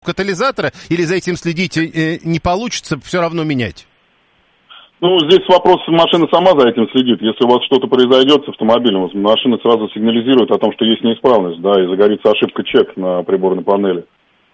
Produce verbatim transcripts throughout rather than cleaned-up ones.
катализатора, или за этим следить э, не получится, все равно менять? Ну, здесь вопрос, машина сама за этим следит. Если у вас что-то произойдет с автомобилем, машина сразу сигнализирует о том, что есть неисправность, да, и загорится ошибка чек на приборной панели.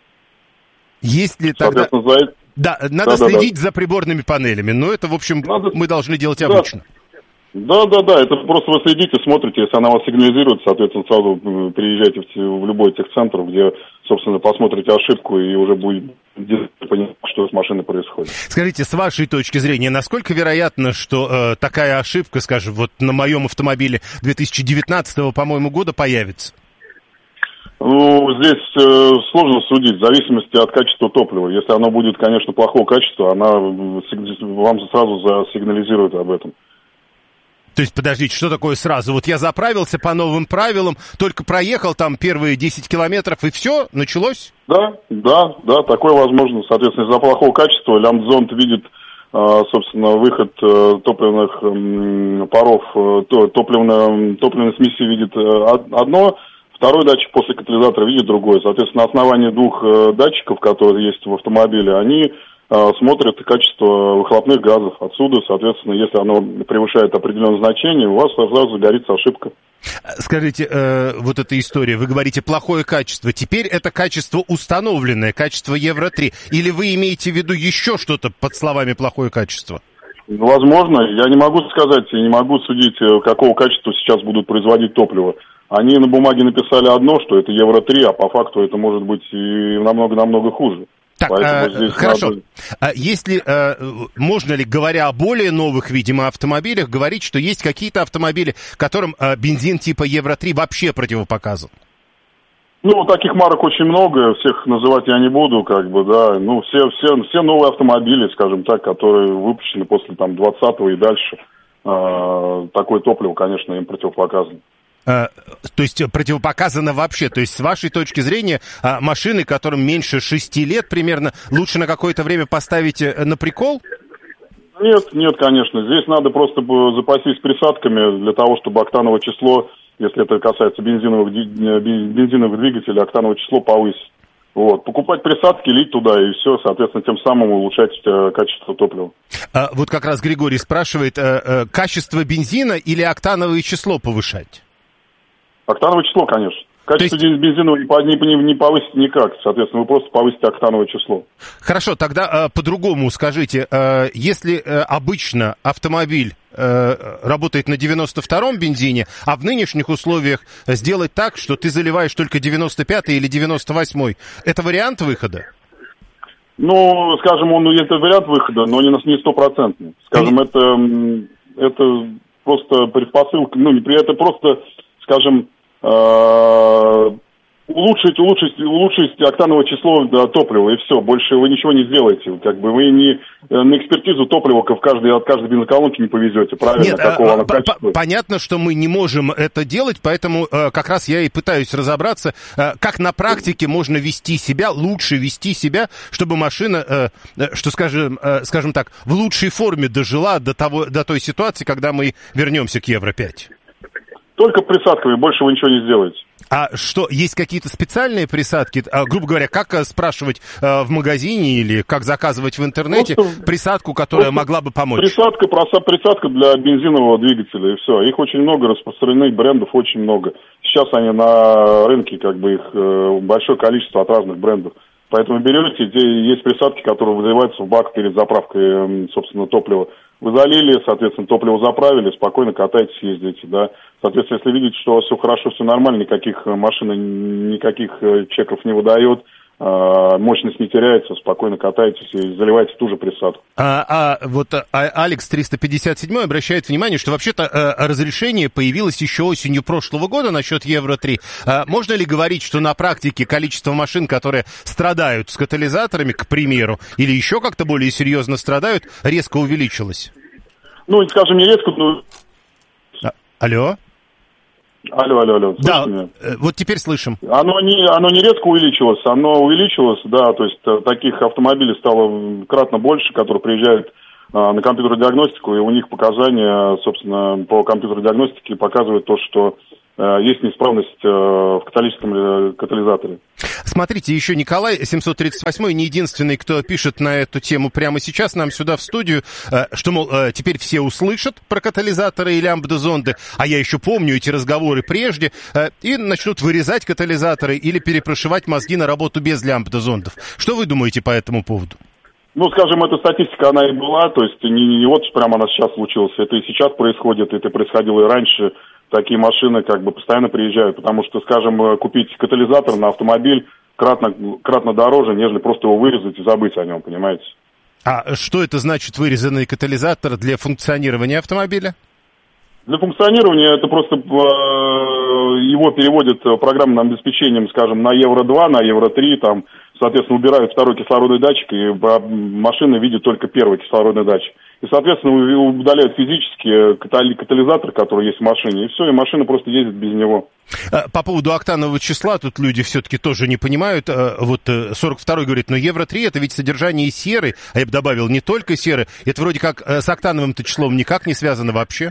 Есть ли тогда... За... Да, надо да, следить да, да. за приборными паneлями, но это, в общем, надо... мы должны делать да. обычно. Да, да, да, это просто вы следите, смотрите, если она вас сигнализирует, соответственно, сразу приезжайте в, в любой техцентр, где, собственно, посмотрите ошибку и уже будет понимать, что с машиной происходит. Скажите, с вашей точки зрения, насколько вероятно, что э, такая ошибка, скажем, вот на моем автомобиле две тысячи девятнадцатого, по-моему, года появится? Ну, здесь э, сложно судить, в зависимости от качества топлива. Если оно будет, конечно, плохого качества, она вам сразу засигнализирует об этом. То есть, подождите, что такое сразу? Вот я заправился по новым правилам, только проехал там первые десять километров, и все, началось? Да, да, да, такое возможно. Соответственно, из-за плохого качества лямбдзонд видит, собственно, выход топливных паров, топливной, топливной смеси видит одно, второй датчик после катализатора видит другое. Соответственно, на основании двух датчиков, которые есть в автомобиле, они смотрят качество выхлопных газов. Отсюда, соответственно, если оно превышает определенное значение, у вас сразу загорится ошибка. Скажите, э, вот эта история, вы говорите плохое качество. Теперь это качество установленное, качество евро три. Или вы имеете в виду еще что-то под словами плохое качество? Возможно. Я не могу сказать, я не могу судить, какого качества сейчас будут производить топливо. Они на бумаге написали одно, что это евро три, а по факту это может быть и намного-намного хуже. Так, э, хорошо. Надо... А если, э, можно ли, говоря о более новых, видимо, автомобилях, говорить, что есть какие-то автомобили, которым э, бензин типа евро три вообще противопоказан? Ну, таких марок очень много, всех называть я не буду, как бы, да. Ну, все, все, все новые автомобили, скажем так, которые выпущены после там двадцатого и дальше, э, такое топливо, конечно, им противопоказано. То есть противопоказано вообще, то есть с вашей точки зрения машины, которым меньше шести лет примерно, лучше на какое-то время поставить на прикол? Нет, нет, конечно, здесь надо просто запастись присадками для того, чтобы октановое число, если это касается бензиновых, бензиновых двигателей, октановое число повысить. Вот. Покупать присадки, лить туда, и все, соответственно, тем самым улучшать э, качество топлива. А, вот как раз Григорий спрашивает, э, э, качество бензина или октановое число повышать? Октановое число, конечно. Качество есть... бензина не, не, не повысить никак. Соответственно, вы просто повысите октановое число. Хорошо, тогда э, по-другому скажите. Э, если э, обычно автомобиль э, работает на девяносто втором бензине, а в нынешних условиях сделать так, что ты заливаешь только девяносто пятый или девяносто восьмой, это вариант выхода? Ну, скажем, он это вариант выхода, но не стопроцентный. Скажем, это, это просто предпосылка, ну, это просто, скажем, улучшить, улучшить, улучшить октановое число топлива, и все, больше вы ничего не сделаете. Как бы вы не на экспертизу топлива в каждой, от каждой бензоколонки не повезете, правильно? Нет, какого а, оно п- качества. Понятно, что мы не можем это делать, поэтому э, как раз я и пытаюсь разобраться, э, как на практике можно вести себя, лучше вести себя, чтобы машина, э, э, что скажем, э, скажем так, в лучшей форме дожила до того, до той ситуации, когда мы вернемся к евро пять. Только присадками, больше вы ничего не сделаете. А что, есть какие-то специальные присадки? А, грубо говоря, как спрашивать а, в магазине или как заказывать в интернете просто, присадку, которая могла бы помочь? Присадка, присадка для бензинового двигателя, и все. Их очень много, распространенных брендов очень много. Сейчас они на рынке, как бы их большое количество от разных брендов. Поэтому берете, где есть присадки, которые выливаются в бак перед заправкой, собственно, топлива. Вы залили, соответственно, топливо заправили, спокойно катайтесь, ездите, да. Соответственно, если видите, что у вас все хорошо, все нормально, никаких машин, никаких чеков не выдает, мощность не теряется, спокойно катайтесь и заливайте ту же присадку. А, а вот а, Алекс триста пятьдесят семь обращает внимание, что вообще-то а, разрешение появилось еще осенью прошлого года насчет евро три. А, можно ли говорить, что на практике количество машин, которые страдают с катализаторами, к примеру, или еще как-то более серьезно страдают, резко увеличилось? Ну, скажем, не резко, но... А, алло? Алло, алло, алло. Да, меня? Вот теперь слышим. Оно не, оно не резко увеличилось, оно увеличилось, да, то есть таких автомобилей стало кратно больше, которые приезжают а, на компьютерную диагностику, и у них показания, собственно, по компьютерной диагностике показывают то, что есть неисправность в каталитическом катализаторе. Смотрите, еще Николай семьсот тридцать восемь не единственный, кто пишет на эту тему прямо сейчас нам сюда в студию, что, мол, теперь все услышат про катализаторы и лямбда-зонды, а я еще помню эти разговоры прежде, и начнут вырезать катализаторы или перепрошивать мозги на работу без лямбда-зондов. Что вы думаете по этому поводу? Ну, скажем, эта статистика, она и была, то есть не, не вот прямо она сейчас случилась, это и сейчас происходит, это происходило и раньше. Такие машины как бы постоянно приезжают, потому что, скажем, купить катализатор на автомобиль кратно, кратно дороже, нежели просто его вырезать и забыть о нем, понимаете? А что это значит вырезанный катализатор для функционирования автомобиля? Для функционирования это просто э, его переводят программным обеспечением, скажем, на евро два, на евро три, там, соответственно, убирают второй кислородный датчик, и машина видит только первый кислородный датчик. И, соответственно, удаляют физически катализатор, который есть в машине, и все, и машина просто ездит без него. По поводу октанового числа, тут люди все-таки тоже не понимают. Вот сорок второй говорит, но евро три это ведь содержание серы, а я бы добавил не только серы, это вроде как с октановым-то числом никак не связано вообще?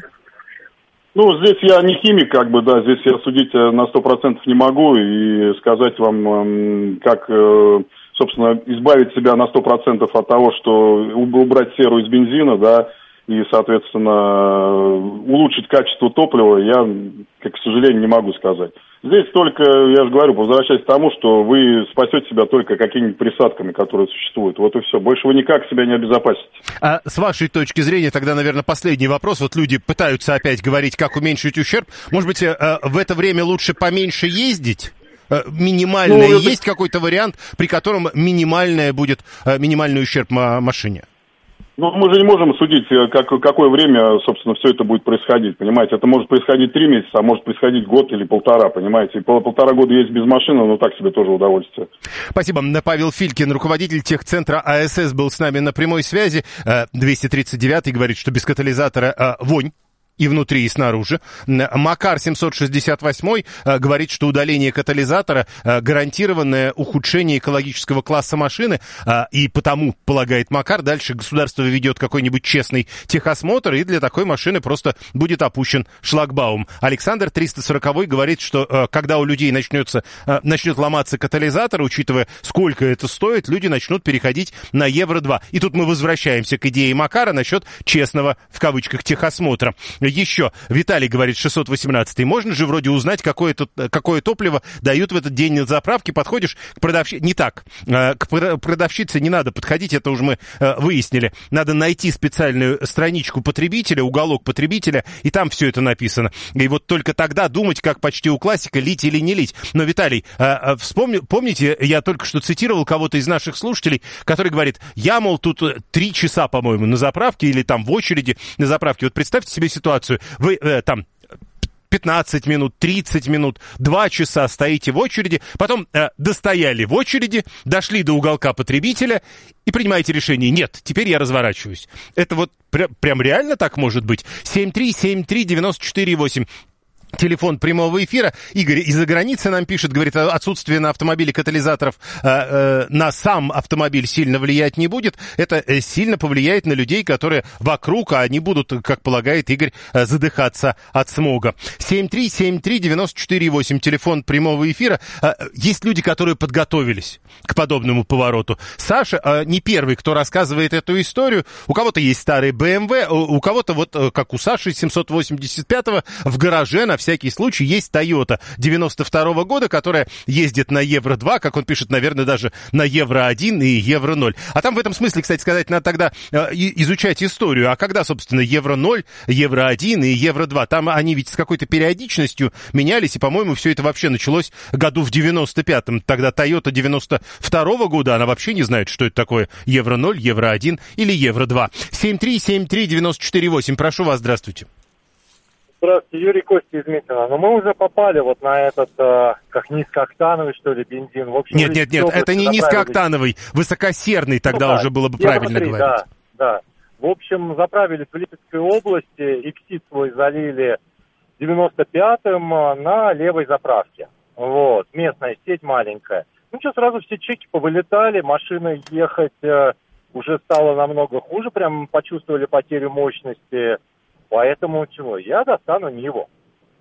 Ну, здесь я не химик, как бы, да, здесь я судить на сто процентов не могу и сказать вам, как, собственно, избавить себя на сто процентов от того, что убрать серу из бензина, да, и, соответственно, улучшить качество топлива, я, к сожалению, не могу сказать. Здесь только, я же говорю, возвращаясь к тому, что вы спасете себя только какими-нибудь присадками, которые существуют. Вот и все. Больше вы никак себя не обезопасите. А с вашей точки зрения, тогда, наверное, последний вопрос. Вот люди пытаются опять говорить, как уменьшить ущерб. Может быть, в это время лучше поменьше ездить? Минимальное. Ну, это... Есть какой-то вариант, при котором минимальное будет, минимальный ущерб машине? Ну, мы же не можем судить, как, какое время, собственно, все это будет происходить, понимаете. Это может происходить три месяца, а может происходить год или полтора, понимаете. И пол, полтора года есть без машины, но так себе тоже удовольствие. Спасибо. Павел Филькин, руководитель техцентра АСС, был с нами на прямой связи. двести тридцать девятый говорит, что без катализатора вонь. И внутри, и снаружи. Макар семьсот шестьдесят восемь э, говорит, что удаление катализатора э, гарантированное ухудшение экологического класса машины, э, и потому, полагает Макар, дальше государство ведет какой-нибудь честный техосмотр, и для такой машины просто будет опущен шлагбаум. Александр триста сорок говорит, что э, когда у людей начнется, э, начнет ломаться катализатор, учитывая, сколько это стоит, люди начнут переходить на евро два. И тут мы возвращаемся к идее Макара насчет честного, в кавычках, техосмотра. Еще Виталий говорит, шестьсот восемнадцатый. Можно же вроде узнать, какое, тут, какое топливо дают в этот день на заправке. Подходишь к продавщице... Не так. К продавщице не надо подходить, это уже мы выяснили. Надо найти специальную страничку потребителя, уголок потребителя, и там все это написано. И вот только тогда думать, как почти у классика, лить или не лить. Но, Виталий, вспомни, помните, я только что цитировал кого-то из наших слушателей, который говорит, я, мол, тут три часа, по-моему, на заправке или там в очереди на заправке. Вот представьте себе ситуацию. Вы э, там пятнадцать минут, тридцать минут, два часа стоите в очереди, потом э, достояли в очереди, дошли до уголка потребителя и принимаете решение. Нет, теперь я разворачиваюсь. Это вот прям, прям реально так может быть? семь три семь три девять четыре восемь. Телефон прямого эфира. Игорь из-за границы нам пишет, говорит, отсутствие на автомобиле катализаторов э, э, на сам автомобиль сильно влиять не будет. Это э, сильно повлияет на людей, которые вокруг, а они будут, как полагает Игорь, э, задыхаться от смога. семь три семь три девять четыре восемь. Телефон прямого эфира. Э, есть люди, которые подготовились к подобному повороту. Саша э, не первый, кто рассказывает эту историю. У кого-то есть старый бэ эм вэ, у, у кого-то, вот э, как у Саши семьсот восемьдесят пятого, в гараже на всякий случай есть Toyota девяносто второго года, которая ездит на евро два, как он пишет, наверное, даже на евро один и евро ноль. А там в этом смысле, кстати сказать, надо тогда э, изучать историю. А когда, собственно, евро ноль, евро один и евро два? Там они ведь с какой-то периодичностью менялись, и, по-моему, все это вообще началось году в девяносто пятом. Тогда Toyota девяносто второго года, она вообще не знает, что это такое евро ноль, евро один или евро два. семь три семь три девять четыре восемь. Прошу вас, здравствуйте. Здравствуйте, Юрий Костя из Митина. Но мы уже попали вот на этот, э, как низкооктановый, что ли, бензин. В общем, нет, нет, нет, это не низкооктановый, высокосерный тогда ну, да. уже было бы правильно смотри, говорить. Да, да. В общем, заправились в Липецкой области, эксид свой залили девяносто пятым на левой заправке. Вот, местная сеть маленькая. Ну что, сразу все чеки повылетали, машина ехать э, уже стало намного хуже, прям почувствовали потерю мощности. Поэтому чего? Я достану Ниву.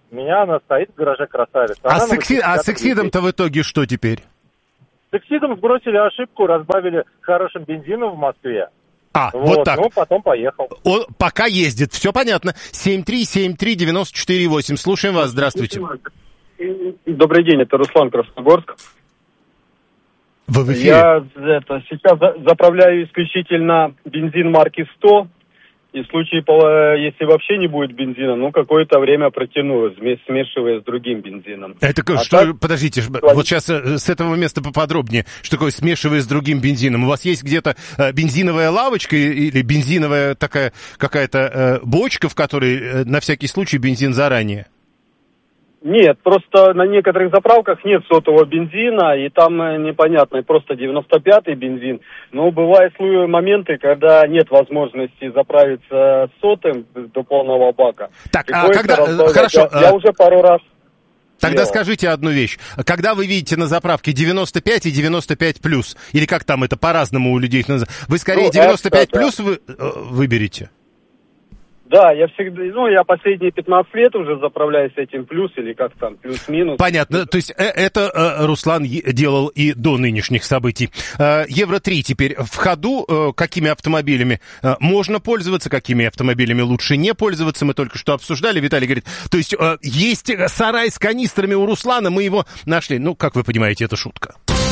У меня она стоит в гараже «Красавица». А Она с, экси... а с эксидом-то в итоге что теперь? С эксидом сбросили ошибку, разбавили хорошим бензином в Москве. А, вот, вот так. Ну, потом поехал. Он пока ездит, все понятно. семь три семь три девять четыре восемь. Слушаем вас, здравствуйте. Добрый день, это Руслан, Красногорск. Вы в эфире. Я это, сейчас заправляю исключительно бензин марки сто. И в случае, если вообще не будет бензина, ну, какое-то время протяну, смешивая с другим бензином. Это а что, так... подождите, вот сейчас с этого места поподробнее, что такое смешивая с другим бензином. У вас есть где-то бензиновая лавочка или бензиновая такая какая-то бочка, в которой на всякий случай бензин заранее? Нет, просто на некоторых заправках нет сотого бензина, и там непонятно, просто девяносто пятый бензин. Но бывают моменты, когда нет возможности заправиться сотым до полного бака. Так, а когда... Хорошо. Я, я уже пару раз... Тогда делал. Скажите одну вещь. Когда вы видите на заправке девяносто пять и девяносто пять плюс, или как там это по-разному у людей называется, вы скорее ну, девяносто пять это, плюс вы, выберете? Да, я всегда, ну, я последние пятнадцать лет уже заправляюсь этим плюс, или как там, плюс-минус. Понятно, то есть это Руслан делал и до нынешних событий. Евро три теперь в ходу. Какими автомобилями можно пользоваться, какими автомобилями лучше не пользоваться, мы только что обсуждали. Виталий говорит, то есть есть сарай с канистрами у Руслана, мы его нашли. Ну, как вы понимаете, это шутка.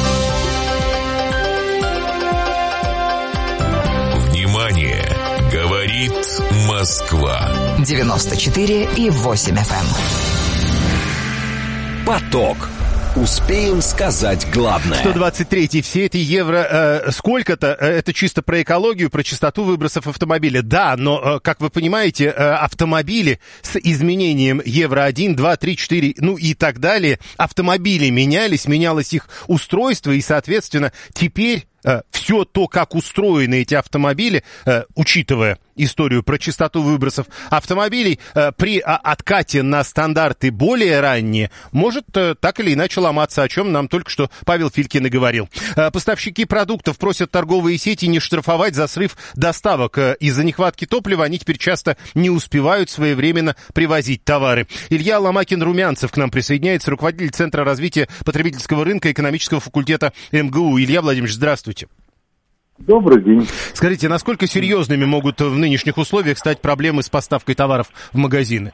Внимание! Говорит Москва. девяносто четыре и восемь эф эм. Поток. Успеем сказать главное. сто двадцать третий. Все эти евро э, сколько-то, э, это чисто про экологию, про частоту выбросов автомобиля. Да, но, э, как вы понимаете, э, автомобили с изменением евро один, два, три, четыре, ну и так далее, автомобили менялись, менялось их устройство, и, соответственно, теперь... все то, как устроены эти автомобили, учитывая историю про частоту выбросов автомобилей, при откате на стандарты более ранние, может так или иначе ломаться, о чем нам только что Павел Филькин и говорил. Поставщики продуктов просят торговые сети не штрафовать за срыв доставок. Из-за нехватки топлива они теперь часто не успевают своевременно привозить товары. Илья Ломакин-Румянцев к нам присоединяется, руководитель Центра развития потребительского рынка экономического факультета эм гэ у. Илья Владимирович, здравствуйте. Добрый день. Скажите, насколько серьезными могут в нынешних условиях стать проблемы с поставкой товаров в магазины?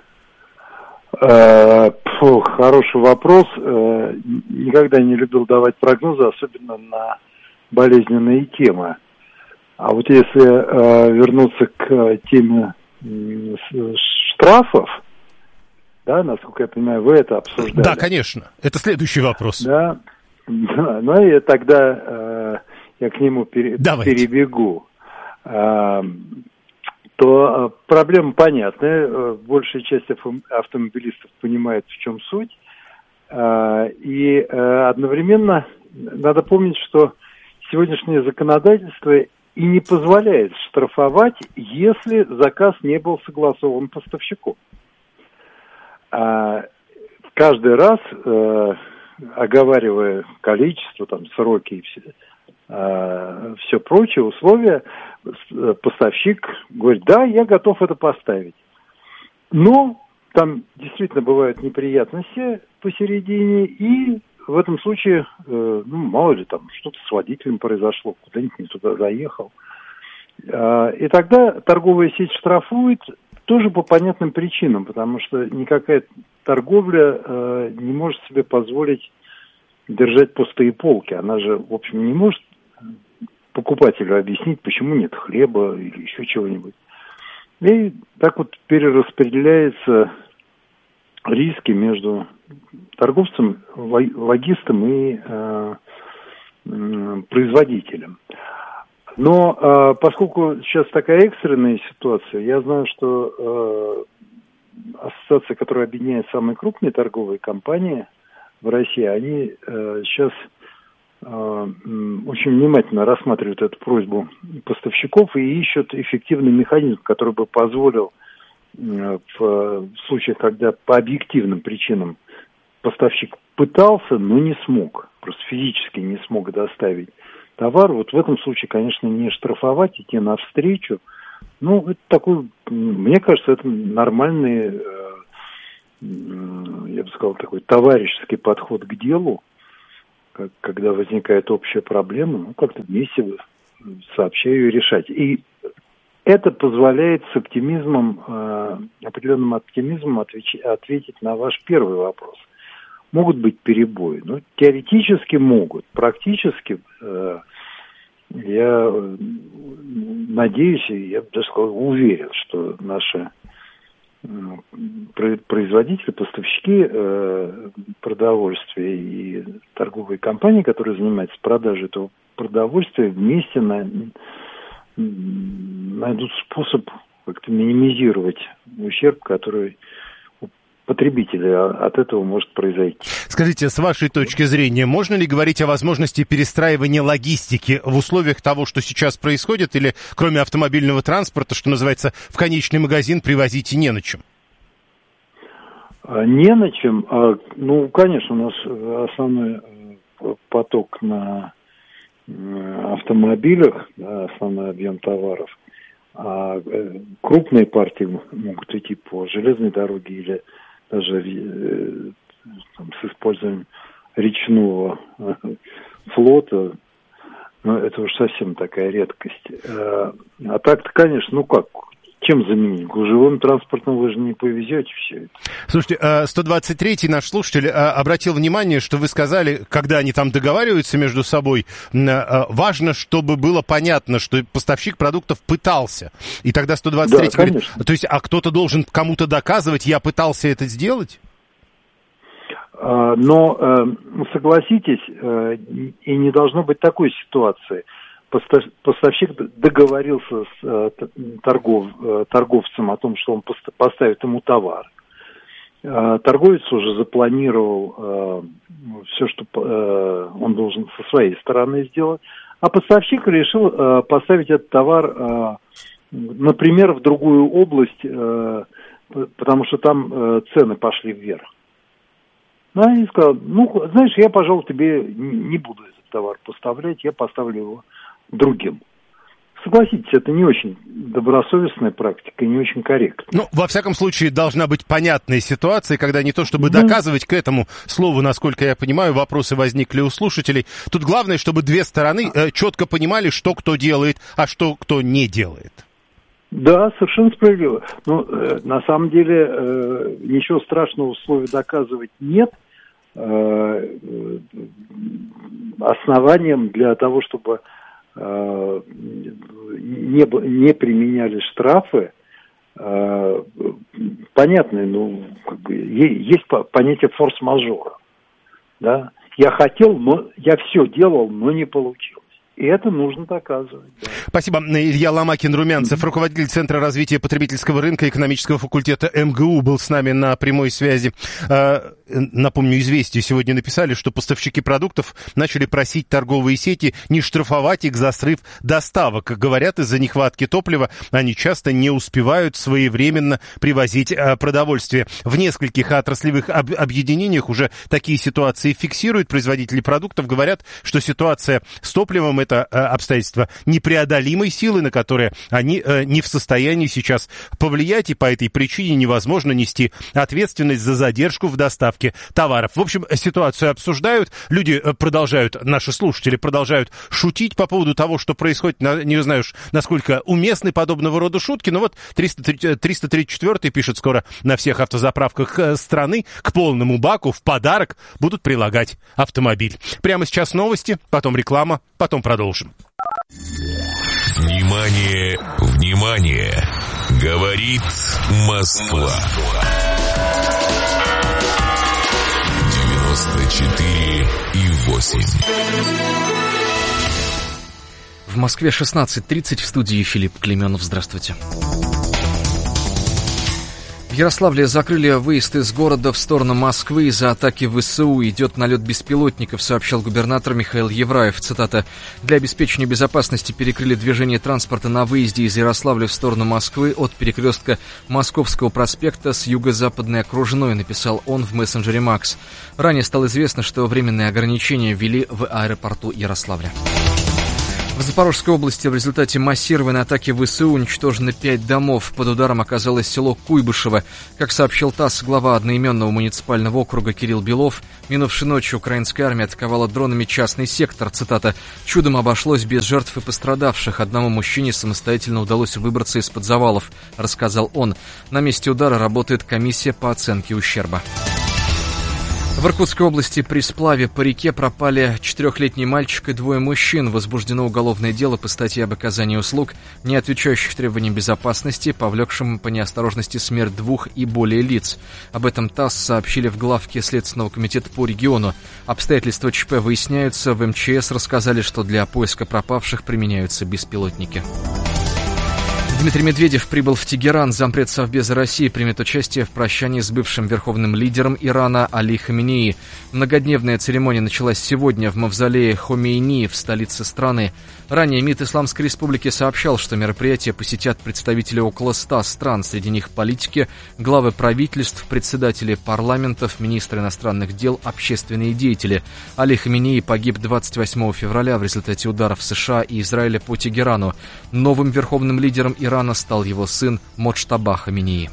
Э, фу, хороший вопрос. Э, никогда не любил давать прогнозы, особенно на болезненные темы. А вот если э, вернуться к теме э, штрафов, да, насколько я понимаю, вы это обсуждали. Да, конечно. Это следующий вопрос. Да. Ну и тогда э, я к нему пере, перебегу. Э, то э, проблема понятная. Большая часть автомобилистов понимает, в чем суть. Э, и э, одновременно надо помнить, что сегодняшнее законодательство и не позволяет штрафовать, если заказ не был согласован поставщиком. Э, каждый раз... Э, оговаривая количество, там, сроки и все, э, все прочие условия, поставщик говорит, да, я готов это поставить. Но там действительно бывают неприятности посередине, и в этом случае, э, ну, мало ли, там, что-то с водителем произошло, куда-нибудь не туда заехал. Э, и тогда торговая сеть штрафует тоже по понятным причинам, потому что никакая торговля э, не может себе позволить держать пустые полки. Она же, в общем, не может покупателю объяснить, почему нет хлеба или еще чего-нибудь. И так вот перераспределяются риски между торговцем, логистом и э, э, производителем. Но э, поскольку сейчас такая экстренная ситуация, я знаю, что э, ассоциация, которая объединяет самые крупные торговые компании в России, они э, сейчас э, очень внимательно рассматривают эту просьбу поставщиков и ищут эффективный механизм, который бы позволил э, в, в случаях, когда по объективным причинам поставщик пытался, но не смог, просто физически не смог доставить товар, вот в этом случае, конечно, не штрафовать, идти навстречу. Ну, это такой, мне кажется, это нормальный э, я бы сказал, такой товарищеский подход к делу, как, когда возникает общая проблема, ну, как-то вместе сообща ее решать. И это позволяет с оптимизмом, э, определенным оптимизмом отвеч- ответить на ваш первый вопрос. Могут быть перебои? Ну, теоретически могут. Практически э, я надеюсь, и я бы даже сказал, уверен, что наши э, производители, поставщики э, продовольствия и торговые компании, которые занимаются продажей этого продовольствия, вместе на найдут способ как-то минимизировать ущерб, который у потребителя от этого может произойти. Скажите, с вашей точки зрения, можно ли говорить о возможности перестраивания логистики в условиях того, что сейчас происходит, или кроме автомобильного транспорта, что называется, в конечный магазин привозить и не на чем? Не на чем. Ну, конечно, у нас основной поток на автомобилях, да, основной объем товаров, а крупные партии могут идти по железной дороге или даже там, с использованием речного флота. Но это уж совсем такая редкость. А так-то, конечно, ну как, чем заменить? Гужевым транспортом вы же не повезете все это. Слушайте, сто двадцать третий наш слушатель обратил внимание, что вы сказали, когда они там договариваются между собой, важно, чтобы было понятно, что поставщик продуктов пытался. И тогда сто двадцать третий да, говорит, конечно. То есть, а кто-то должен кому-то доказывать, я пытался это сделать? Но, согласитесь, и не должно быть такой ситуации. Поставщик договорился с торгов, торговцем о том, что он поставит ему товар. Торговец уже запланировал все, что он должен со своей стороны сделать, а поставщик решил поставить этот товар, например, в другую область, потому что там цены пошли вверх. Ну, они сказали, ну, знаешь, я, пожалуй, тебе не буду этот товар поставлять, я поставлю его другим. Согласитесь, это не очень добросовестная практика и не очень корректно. Ну, во всяком случае, должна быть понятная ситуация, когда не то, чтобы да. доказывать к этому слову, насколько я понимаю, вопросы возникли у слушателей. Тут главное, чтобы две стороны э, четко понимали, что кто делает, а что кто не делает. Да, совершенно справедливо. Но э, на самом деле э, ничего страшного в слове доказывать нет. Э, основанием для того, чтобы Не, не применяли штрафы, э, понятно, ну, как бы, есть понятие форс-мажора. Да? Я хотел, но я все делал, но не получилось. И это нужно доказывать. Да. Спасибо. Илья Ломакин-Румянцев, mm-hmm. руководитель Центра развития потребительского рынка экономического факультета эм гэ у, был с нами на прямой связи. Напомню, «Известия» сегодня написали, что поставщики продуктов начали просить торговые сети не штрафовать их за срыв доставок. Как говорят, из-за нехватки топлива они часто не успевают своевременно привозить продовольствие. В нескольких отраслевых об- объединениях уже такие ситуации фиксируют. Производители продуктов говорят, что ситуация с топливом – это обстоятельство непреодолимой силы, на которые они не в состоянии сейчас повлиять, и по этой причине невозможно нести ответственность за задержку в доставке товаров. В общем, ситуацию обсуждают, люди продолжают, наши слушатели продолжают шутить по поводу того, что происходит. Не знаю уж, насколько уместны подобного рода шутки, но вот триста тридцать четвёртый пишет, скоро на всех автозаправках страны к полному баку в подарок будут прилагать автомобиль. Прямо сейчас новости, потом реклама, потом продолжим. Внимание, внимание! Говорит Москва. девяносто четыре и восемь. В Москве шестнадцать тридцать, в студии Филипп Клеменов. Здравствуйте. В Ярославле закрыли выезд из города в сторону Москвы из-за атаки ВСУ. Идет налет беспилотников, сообщил губернатор Михаил Евраев. Цитата. «Для обеспечения безопасности перекрыли движение транспорта на выезде из Ярославля в сторону Москвы от перекрестка Московского проспекта с юго-западной окружной», написал он в мессенджере Макс. Ранее стало известно, что временные ограничения ввели в аэропорту Ярославля. В Запорожской области в результате массированной атаки ВСУ уничтожено пять домов. Под ударом оказалось село Куйбышево. Как сообщил ТАСС, глава одноименного муниципального округа Кирилл Белов, минувшей ночью украинская армия атаковала дронами частный сектор. Цитата: «Чудом обошлось без жертв и пострадавших. Одному мужчине самостоятельно удалось выбраться из-под завалов», — рассказал он. На месте удара работает комиссия по оценке ущерба. В Иркутской области при сплаве по реке пропали четырехлетний мальчик и двое мужчин. Возбуждено уголовное дело по статье об оказании услуг, не отвечающих требованиям безопасности, повлекшим по неосторожности смерть двух и более лиц. Об этом ТАСС сообщили в главке Следственного комитета по региону. Обстоятельства ЧП выясняются. В эм че эс рассказали, что для поиска пропавших применяются беспилотники. Дмитрий Медведев прибыл в Тегеран. Зампред Совбеза России примет участие в прощании с бывшим верховным лидером Ирана Али Хаменеи. Многодневная церемония началась сегодня в мавзолее Хомейни в столице страны. Ранее МИД Исламской Республики сообщал, что мероприятие посетят представители около ста стран. Среди них политики, главы правительств, председатели парламентов, министры иностранных дел, общественные деятели. Али Хаменеи погиб двадцать восьмого февраля в результате ударов США и Израиля по Тегерану. Новым верховным лидером Ирана стал его сын Моджтаба Хаменеи.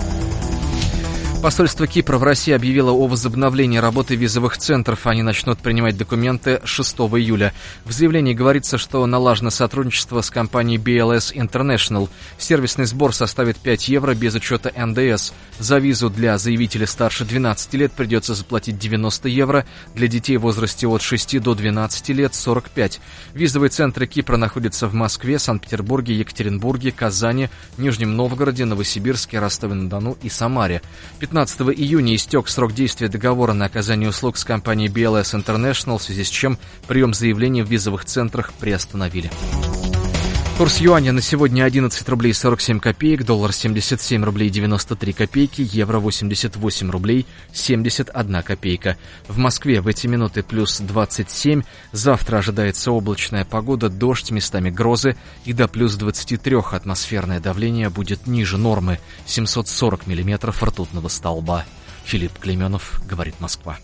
Посольство Кипра в России объявило о возобновлении работы визовых центров. Они начнут принимать документы шестого июля. В заявлении говорится, что налажено сотрудничество с компанией би эл эс International. Сервисный сбор составит пять евро без учета эн дэ эс. За визу для заявителя старше двенадцати лет придется заплатить девяносто евро. Для детей в возрасте от шести до двенадцати лет сорок пять. Визовые центры Кипра находятся в Москве, Санкт-Петербурге, Екатеринбурге, Казани, Нижнем Новгороде, Новосибирске, Ростове-на-Дону и Самаре. пятнадцатого июня истек срок действия договора на оказание услуг с компанией би эл эс International, в связи с чем прием заявлений в визовых центрах приостановили. Курс юаня на сегодня одиннадцать рублей сорок семь копеек, доллар семьдесят семь рублей девяносто три копейки, евро восемьдесят восемь рублей семьдесят одна копейка. В Москве в эти минуты плюс двадцать семь. Завтра ожидается облачная погода, дождь, местами грозы, и до плюс двадцати трёх атмосферное давление будет ниже нормы семьсот сорок миллиметров ртутного столба. Филипп Клейменов, говорит Москва.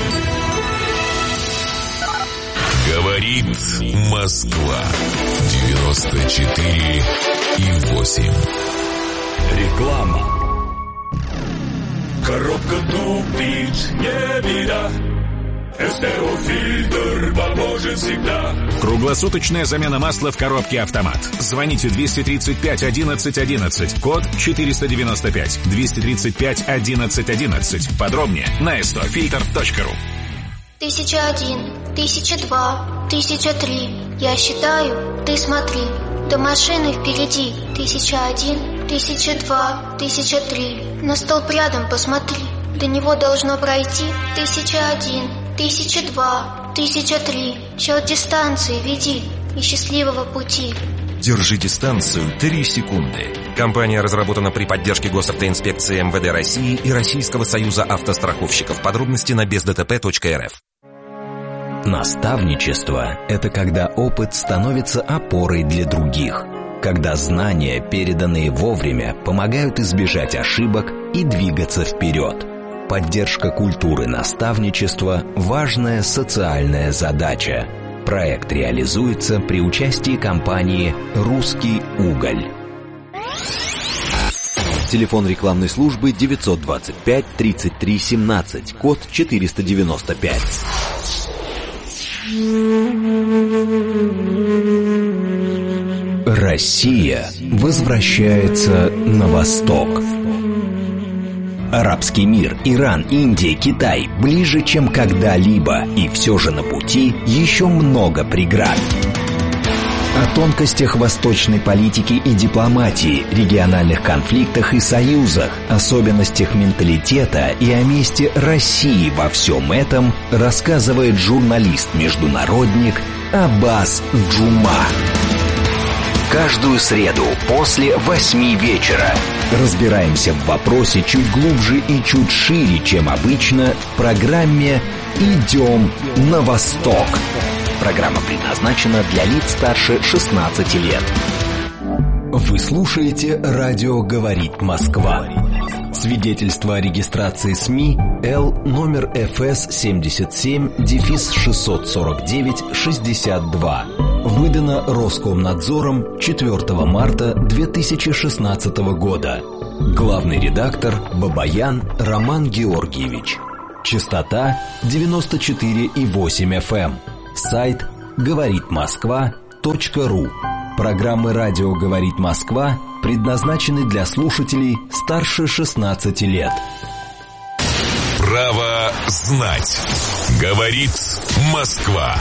Говорит Москва. девяносто четыре и восемь. Реклама. Коробка тупит, не беда. СТО-фильтр поможет всегда. Круглосуточная замена масла в коробке «Автомат». Звоните двести тридцать пять одиннадцать одиннадцать, код четыреста девяносто пять. двести тридцать пять одиннадцать одиннадцать. Подробнее на эс тэ о фильтр точка ру. Тысяча один, тысяча два, тысяча три. Я считаю, ты смотри. До машины впереди. Тысяча один, тысяча два, тысяча три. На столб рядом посмотри. До него должно пройти. Тысяча один, тысяча два, тысяча три. Счет дистанции веди и счастливого пути. Держи дистанцию три секунды. Компания разработана при поддержке госавтоинспекции эм вэ дэ России и Российского союза автостраховщиков. Подробности на без дэ тэ пэ точка эр эф. Наставничество – это когда опыт становится опорой для других. Когда знания, переданные вовремя, помогают избежать ошибок и двигаться вперед. Поддержка культуры наставничества – важная социальная задача. Проект реализуется при участии компании «Русский уголь». Телефон рекламной службы девятьсот двадцать пять тридцать три семнадцать, код четыреста девяносто пять. Россия возвращается на восток. Арабский мир, Иран, Индия, Китай ближе, чем когда-либо, и все же на пути еще много преград. О тонкостях восточной политики и дипломатии, региональных конфликтах и союзах, особенностях менталитета и о месте России во всем этом рассказывает журналист-международник Аббас Джума. Каждую среду после восьми вечера разбираемся в вопросе чуть глубже и чуть шире, чем обычно, в программе «Идем на восток». Программа предназначена для лиц старше шестнадцати лет. Вы слушаете «Радио говорит Москва». Свидетельство о регистрации СМИ Л номер эф эс семьдесят семь шестьсот сорок девять шестьдесят два. выдано Роскомнадзором четвёртого марта две тысячи шестнадцатого года. Главный редактор Бабаян Роман Георгиевич. Частота девяносто четыре и восемь эф эм. Сайт говорит москва точка ру. Программы «Радио говорит Москва» предназначены для слушателей старше шестнадцати лет. Право знать. Говорит Москва.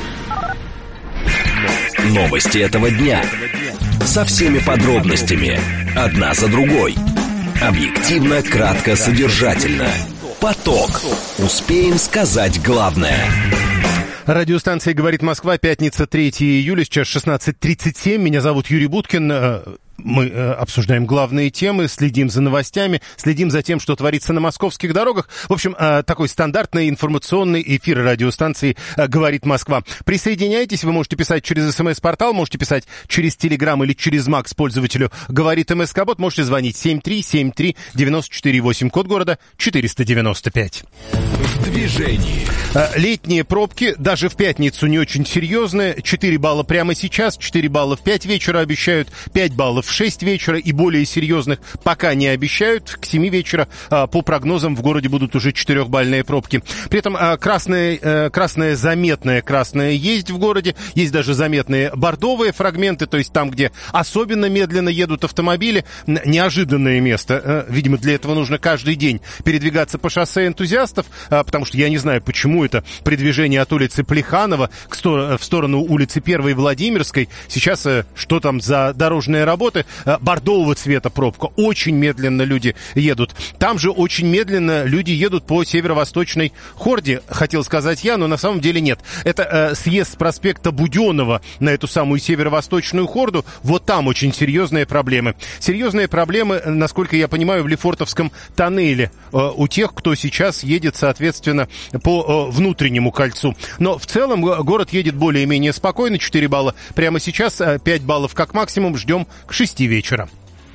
Новости этого дня. Со всеми подробностями. Одна за другой. Объективно, кратко, содержательно. Поток. Успеем сказать главное. Радиостанция «Говорит Москва», пятница, третьего июля, сейчас шестнадцать тридцать семь. Меня зовут Юрий Буткин. Мы обсуждаем главные темы, следим за новостями, следим за тем, что творится на московских дорогах. В общем, такой стандартный информационный эфир радиостанции «Говорит Москва». Присоединяйтесь, вы можете писать через СМС-портал, можете писать через Телеграм или через Макс пользователю «Говорит МСК-бот», можете звонить семь три семь три девять четыре восемь, код города четыреста девяносто пять. В движении. Летние пробки, даже в пятницу не очень серьезные. четыре балла прямо сейчас, четыре балла в пять вечера обещают, пять баллов в шесть вечера и более серьезных пока не обещают. К семи вечера по прогнозам в городе будут уже четырехбальные пробки. При этом красная, красная заметная красная есть в городе. Есть даже заметные бордовые фрагменты, то есть там, где особенно медленно едут автомобили. Неожиданное место. Видимо, для этого нужно каждый день передвигаться по шоссе энтузиастов, потому что я не знаю, почему это при движении от улицы Плеханова в сторону улицы Первой Владимирской. Сейчас что там за дорожные работы? Бордового цвета пробка. Очень медленно люди едут. Там же очень медленно люди едут по северо-восточной хорде, хотел сказать я, но на самом деле нет. Это э, съезд с проспекта Буденного на эту самую северо-восточную хорду. Вот там очень серьезные проблемы. Серьезные проблемы, насколько я понимаю, в Лефортовском тоннеле э, у тех, кто сейчас едет, соответственно, по э, внутреннему кольцу. Но в целом город едет более-менее спокойно. четыре балла прямо сейчас, пять баллов как максимум. Ждем к шести вечера.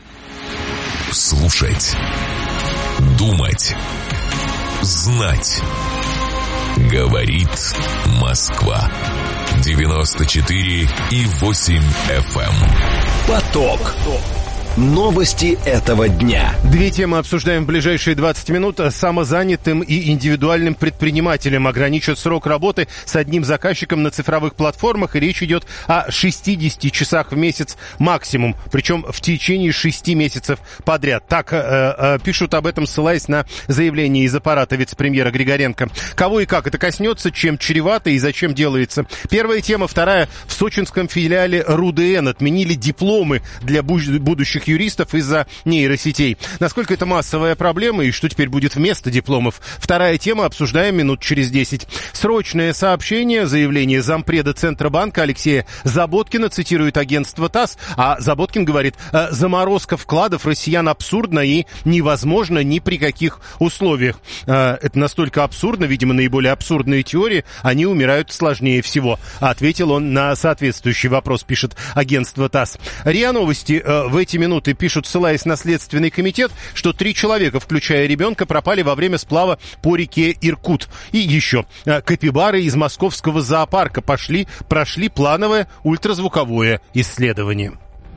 Слушать. Думать. Знать. Говорит Москва. девяносто четыре и восемь эф эм. Поток. Новости этого дня. Две темы обсуждаем в ближайшие двадцать минут. Самозанятым и индивидуальным предпринимателям ограничат срок работы с одним заказчиком на цифровых платформах. И речь идет о шестидесяти часах в месяц максимум. Причем в течение шести месяцев подряд. Так э, э, пишут об этом, ссылаясь на заявление из аппарата вице-премьера Григоренко. Кого и как это коснется, чем чревато и зачем делается. Первая тема. Вторая. В сочинском филиале РУДН отменили дипломы для будущих юристов из-за нейросетей. Насколько это массовая проблема и что теперь будет вместо дипломов? Вторая тема, обсуждаем минут через десять. Срочное сообщение, заявление зампреда Центробанка Алексея Заботкина, цитирует агентство ТАСС, а Заботкин говорит, заморозка вкладов россиян абсурдна и невозможно ни при каких условиях. Это настолько абсурдно, видимо, наиболее абсурдные теории, они умирают сложнее всего. Ответил он на соответствующий вопрос, пишет агентство ТАСС. РИА Новости в эти минуты пишут, ссылаясь на Следственный комитет, что три человека, включая ребенка, пропали во время сплава по реке Иркут. И еще капибары из московского зоопарка пошли, прошли плановое ультразвуковое исследование.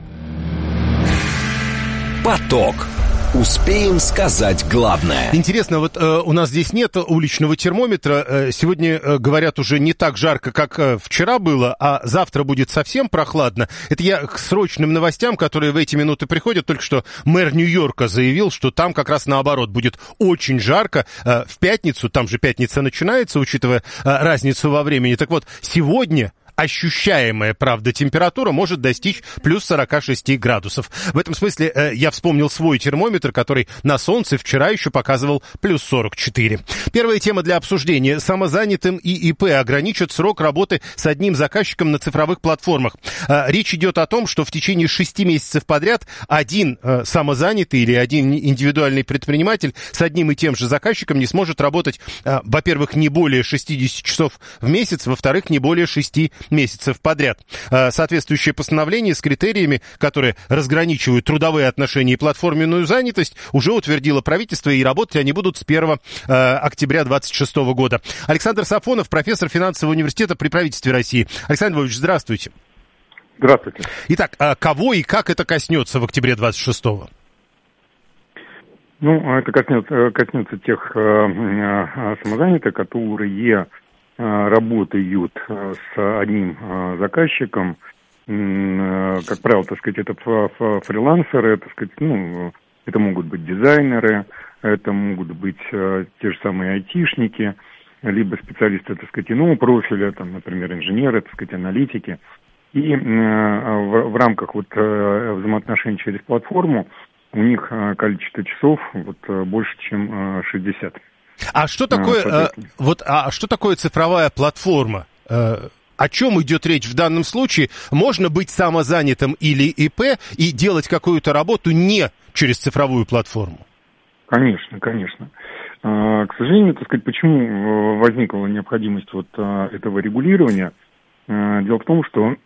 Поток. Успеем сказать главное. Интересно, вот э, у нас здесь нет уличного термометра. Э, сегодня, э, говорят, уже не так жарко, как э, вчера было, а завтра будет совсем прохладно. Это я к срочным новостям, которые в эти минуты приходят. Только что мэр Нью-Йорка заявил, что там как раз наоборот будет очень жарко. Э, в пятницу, там же пятница начинается, учитывая э, разницу во времени. Так вот, сегодня ощущаемая, правда, температура может достичь плюс сорока шести градусов. В этом смысле э, я вспомнил свой термометр, который на солнце вчера еще показывал плюс сорок четыре. Первая тема для обсуждения. Самозанятым и ИП ограничат срок работы с одним заказчиком на цифровых платформах. Э, речь идет о том, что в течение шести месяцев подряд один э, самозанятый или один индивидуальный предприниматель с одним и тем же заказчиком не сможет работать, э, во-первых, не более шестидесяти часов в месяц, во-вторых, не более шести месяцев подряд. Соответствующее постановление с критериями, которые разграничивают трудовые отношения и платформенную занятость, уже утвердило правительство, и работать они будут с первого октября двадцать шестого года. Александр Сафонов, профессор финансового университета при правительстве России. Александр Львович, здравствуйте. Здравствуйте. Итак, а кого и как это коснется в октябре двадцать шестого? Ну, это коснется, коснется тех э, э, самозанятых, которые э, работают с одним э, заказчиком. Э, как правило, так сказать, это фрилансеры, так сказать, ну, это могут быть дизайнеры, это могут быть э, те же самые айтишники, либо специалисты, так сказать, иного профиля, там, например, инженеры, так сказать, аналитики. И э, в, в рамках вот э, взаимоотношений через платформу у них э, количество часов вот э, больше, чем э, шестьдесят. А что такое, э, вот, а что такое цифровая платформа? Э, о чем идет речь в данном случае? Можно быть самозанятым или ИП и делать какую-то работу не через цифровую платформу? Конечно, конечно. К сожалению, так сказать, почему возникла необходимость вот этого регулирования? Дело в том, что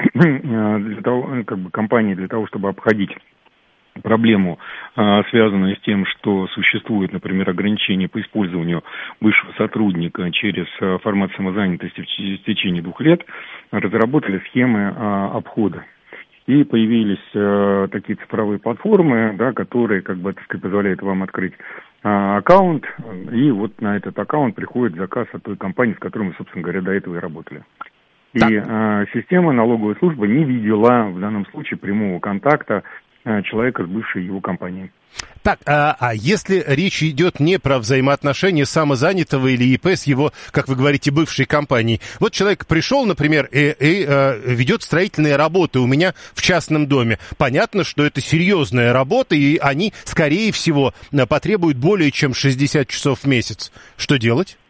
для того, как бы компании для того, чтобы обходить проблему, связанную с тем, что существует, например, ограничение по использованию бывшего сотрудника через формат самозанятости в течение двух лет, разработали схемы обхода. И появились э, такие цифровые платформы, да, которые, как бы, так сказать, позволяют вам открыть э, аккаунт, и вот на этот аккаунт приходит заказ от той компании, с которой мы, собственно говоря, до этого и работали. И э, система налоговой службы не видела в данном случае прямого контакта э, человека с бывшей его компанией. Так, а, а если речь идет не про взаимоотношения самозанятого или ИП с его, как вы говорите, бывшей компанией. Вот человек пришел, например, и, и э, ведет строительные работы у меня в частном доме. Понятно, что это серьезная работа, и они, скорее всего, потребуют более чем шестьдесят часов в месяц. Что делать?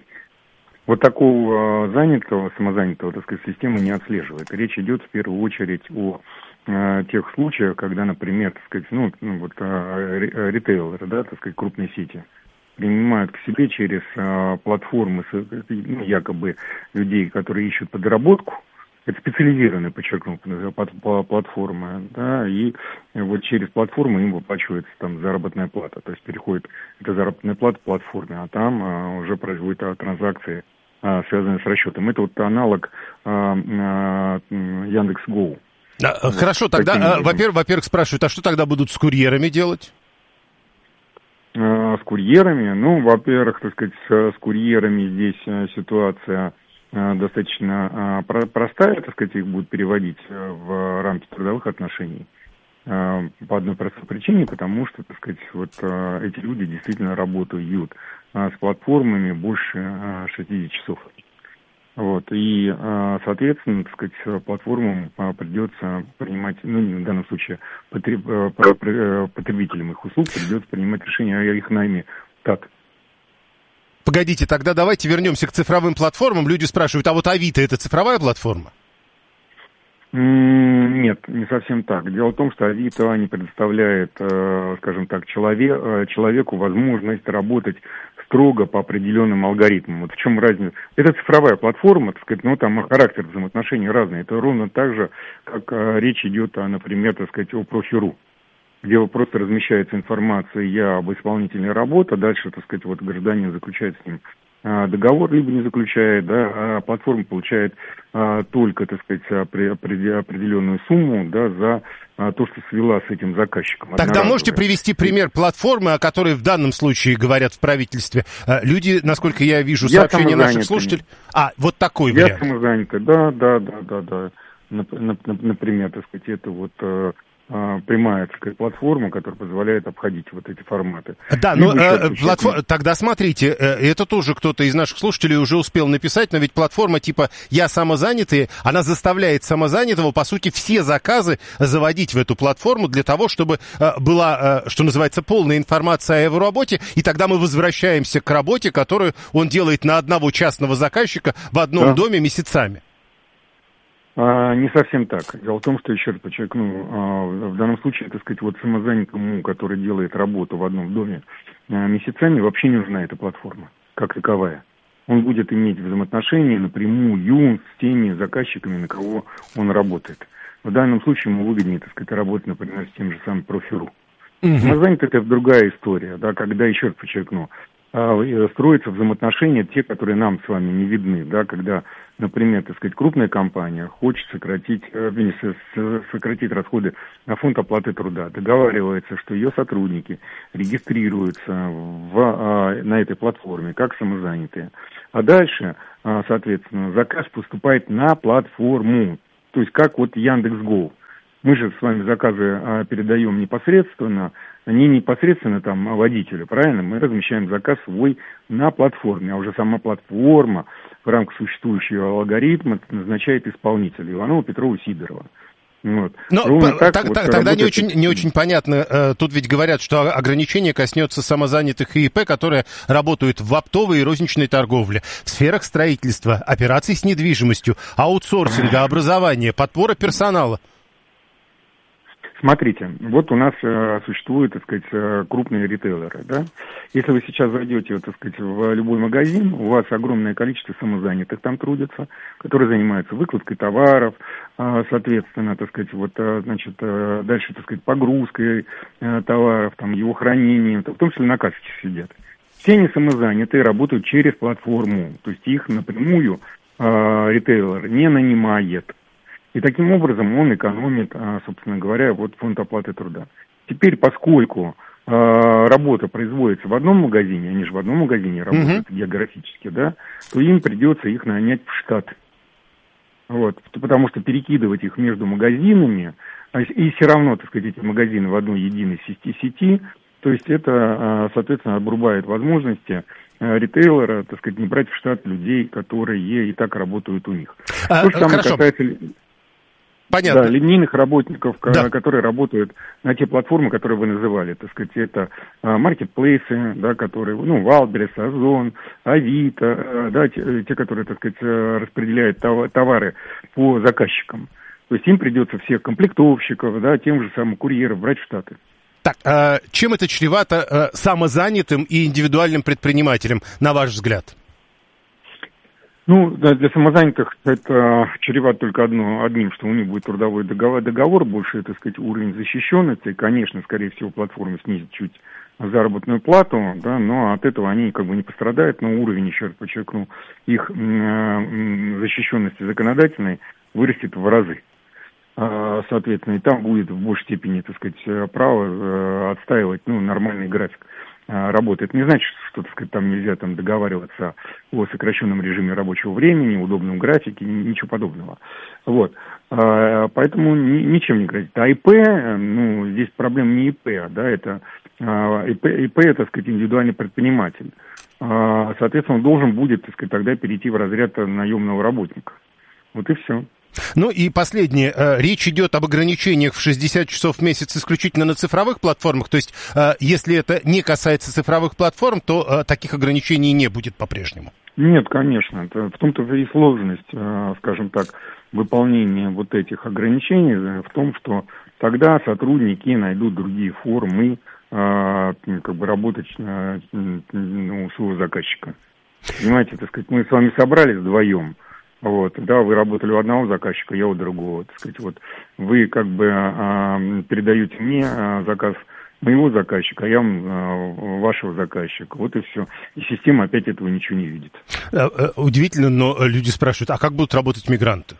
Вот такого э, занятого, самозанятого, так сказать, система не отслеживает. Речь идет в первую очередь о тех случаях, когда, например, так сказать, ну, ну вот ритейлеры, да, так сказать, крупные сети принимают к себе через а, платформы, ну, якобы людей, которые ищут подработку. Это специализированные, подчеркну, платформы, да, и вот через платформу им выплачивается там заработная плата, то есть переходит эта заработная плата к платформе, а там а, уже производят а, транзакции, а, связанные с расчетом. Это вот аналог а, а, Яндекс.Гоу. А, хорошо, тогда, а, во-первых, во-первых, спрашивают, а что тогда будут с курьерами делать? А, с курьерами? Ну, во-первых, так сказать, с, с курьерами здесь а, ситуация а, достаточно а, про- простая, так сказать, их будут переводить а, в рамки трудовых отношений. А, по одной простой причине, потому что, так сказать, вот а, эти люди действительно работают а, с платформами больше а, шестьдесят часов. Вот, и, соответственно, так сказать, платформам придется принимать, ну, в данном случае, потребителям их услуг придется принимать решение о их найме. Так. Погодите, тогда давайте вернемся к цифровым платформам. Люди спрашивают, а вот Авито — это цифровая платформа? Нет, не совсем так. Дело в том, что Авито не предоставляет, скажем так, человек, человеку возможность работать строго по определенным алгоритмам. Вот в чем разница? Это цифровая платформа, так сказать, но там характер взаимоотношений разный. Это ровно так же, как речь идет, например, так сказать, о Профи.ру, где просто размещается информация об исполнительной работе, а дальше, так сказать, вот гражданин заключает с ним договор, либо не заключает, да, а платформа получает а, только, так сказать, определенную сумму, да, за а, то, что свела с этим заказчиком. Тогда можете привести пример платформы, о которой в данном случае говорят в правительстве? Люди, насколько я вижу, я сообщения наших слушателей... А, вот такой я вариант. Я самозанятый, да, да, да, да, да. Например, так сказать, это вот... прямая, так сказать, платформа, которая позволяет обходить вот эти форматы. Да, но э, платформ... тогда смотрите, э, это тоже кто-то из наших слушателей уже успел написать, но ведь платформа типа «Я самозанятый», она заставляет самозанятого, по сути, все заказы заводить в эту платформу для того, чтобы э, была, э, что называется, полная информация о его работе, и тогда мы возвращаемся к работе, которую он делает на одного частного заказчика в одном да. доме месяцами. А, не совсем так. Дело в том, что, еще раз подчеркну, а, в данном случае, так сказать, вот самозанятому, который делает работу в одном доме а, месяцами, вообще не нужна эта платформа, как таковая. Он будет иметь взаимоотношения напрямую с теми заказчиками, на кого он работает. В данном случае ему выгоднее, так сказать, работать, например, с тем же самым Профи.ру. Mm-hmm. Самозанятый — это другая история, да, когда, еще раз подчеркну, строятся взаимоотношения, те, которые нам с вами не видны, да, когда например, так сказать, крупная компания хочет сократить, э, сократить расходы на фонд оплаты труда, договаривается, что ее сотрудники регистрируются в, э, на этой платформе как самозанятые. А дальше, э, соответственно, заказ поступает на платформу, то есть как вот Яндекс.Го. Мы же с вами заказы э, передаем непосредственно, не непосредственно там водителю, правильно? Мы размещаем заказ свой на платформе, а уже сама платформа в рамках существующего алгоритма назначает исполнителя Иванова, Петрова, Сидорова. Вот. Но так, так, вот так, тогда не очень, не очень понятно. Тут ведь говорят, что ограничение коснется самозанятых и ИП, которые работают в оптовой и розничной торговле, в сферах строительства, операций с недвижимостью, аутсорсинга, образования, подбора персонала. Смотрите, вот у нас э, существуют, так сказать, э, крупные ритейлеры, да. Если вы сейчас зайдете, так сказать, в любой магазин, у вас огромное количество самозанятых там трудятся, которые занимаются выкладкой товаров, э, соответственно, так сказать, вот, э, значит, э, дальше, так сказать, погрузкой э, товаров, там, его хранением, в том числе на кассах сидят. Все они самозанятые, работают через платформу, то есть их напрямую э, ритейлер не нанимает. И таким образом он экономит, собственно говоря, вот фонд оплаты труда. Теперь, поскольку э, работа производится в одном магазине, они же в одном магазине работают uh-huh. географически, да, то им придется их нанять в штат. Вот, потому что перекидывать их между магазинами, и все равно, так сказать, эти магазины в одной единой сети, сети то есть это, соответственно, обрубает возможности ритейлера, так сказать, не брать в штат людей, которые и так работают у них. А, То же самое хорошо. касается... Понятно. Да, линейных работников, да. которые работают на те платформы, которые вы называли, так сказать, это маркетплейсы, да, которые, ну, Валберес, Озон, Авито, да, те, те, которые, так сказать, распределяют товары по заказчикам. То есть им придется всех комплектовщиков, да, тем же самым курьеров брать в штаты. Так, а чем это чревато самозанятым и индивидуальным предпринимателям, на ваш взгляд? Ну, да, для самозанятых это чревато только одно, одним, что у них будет трудовой договор, договор, больше, так сказать, уровень защищенности. Конечно, скорее всего, платформа снизит чуть заработную плату, да, но от этого они как бы не пострадают, но уровень, еще раз подчеркну, их э, защищенности законодательной вырастет в разы. Э, соответственно, и там будет в большей степени, так сказать, право э, отстаивать, ну, нормальный график работы. Это не значит, что, так сказать, там нельзя там договариваться о сокращенном режиме рабочего времени, удобном графике, ничего подобного. Вот. Поэтому ничем не грозит. А ИП, ну, здесь проблема не ИП, да, это ИП, ИП, это, так сказать, индивидуальный предприниматель. Соответственно, он должен будет, так сказать, тогда перейти в разряд наемного работника. Вот и все. Ну и последнее. Речь идет об ограничениях в шестьдесят часов в месяц исключительно на цифровых платформах. То есть, если это не касается цифровых платформ, то таких ограничений не будет по-прежнему. Нет, конечно. Это, в том-то и сложность, скажем так, выполнения вот этих ограничений в том, что тогда сотрудники найдут другие формы как бы работать у своего заказчика. Понимаете, так сказать, мы с вами собрались вдвоем. Вот, да, вы работали у одного заказчика, я у другого, так сказать, вот, вы как бы а, передаете мне а, заказ моего заказчика, а я а, вашего заказчика, вот и все. И система опять этого ничего не видит. Удивительно, но люди спрашивают, а как будут работать мигранты?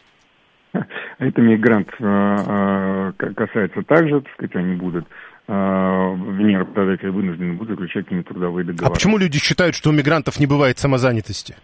Это мигрант а, а, касается также, так сказать, они будут... вне работодателя вынуждены будут заключать с ними трудовые договоры. А почему люди считают, что у мигрантов не бывает самозанятости?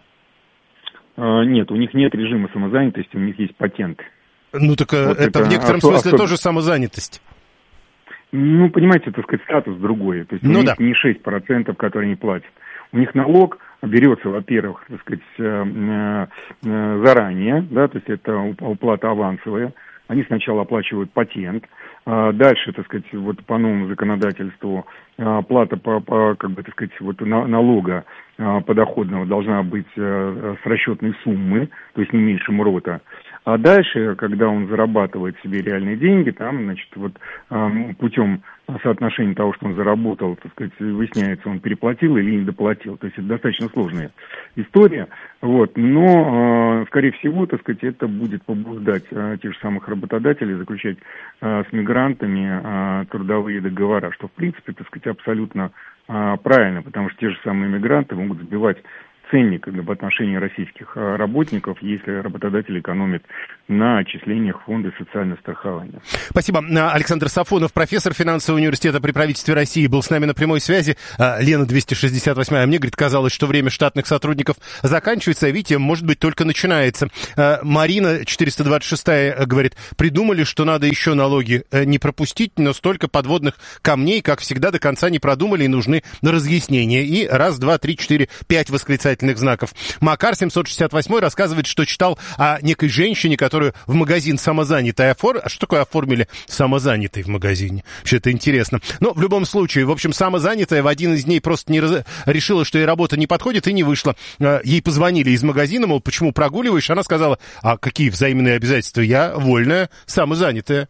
Нет, у них нет режима самозанятости, у них есть патент. Ну так вот это, это в некотором авто, смысле авто... тоже самозанятость. Ну, понимаете, так сказать, статус другой. То есть ну, у да. них не шесть процентов, которые они платят. У них налог берется, во-первых, так сказать, заранее, да, то есть это уплата авансовая. Они сначала оплачивают патент, дальше, так сказать, вот по новому законодательству плата по, по как бы, так сказать, вот налога подоходного должна быть с расчетной суммы, то есть не меньше МРОТа. А дальше, когда он зарабатывает себе реальные деньги, там, значит, вот путем соотношения того, что он заработал, так сказать, выясняется, он переплатил или не доплатил. То есть это достаточно сложная история. Вот. Но, скорее всего, так сказать, это будет побуждать тех же самых работодателей заключать с мигрантами трудовые договора, что, в принципе, так сказать, абсолютно правильно, потому что те же самые мигранты могут сбивать ценник в отношении российских работников, если работодатель экономит на отчислениях в фонды социального страхования. Спасибо. Александр Сафонов, профессор финансового университета при правительстве России, был с нами на прямой связи. Лена двести шестьдесят восемь. Мне, говорит, казалось, что время штатных сотрудников заканчивается, а видите, может быть, только начинается. Марина четыреста двадцать шесть говорит, придумали, что надо еще налоги не пропустить, но столько подводных камней, как всегда, до конца не продумали и нужны разъяснения. И раз, два, три, четыре, пять восклицательных знаков. Макар семьсот шестьдесят восемь рассказывает, что читал о некой женщине, которую в магазин самозанятый оформили. А что такое оформили самозанятый в магазине? Вообще это интересно. Но в любом случае, в общем, самозанятая в один из дней просто не раз... решила, что ей работа не подходит и не вышла. Ей позвонили из магазина, мол, почему прогуливаешь? Она сказала, а какие взаимные обязательства? Я вольная, самозанятая.